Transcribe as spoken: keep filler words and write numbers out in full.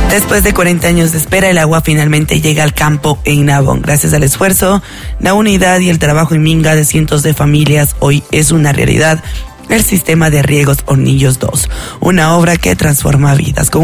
Después de cuarenta años de espera, el agua finalmente llega al campo en Nabón. Gracias al esfuerzo, la unidad y el trabajo en minga de cientos de familias, hoy es una realidad el sistema de riegos Hornillos dos, una obra que transforma vidas. Con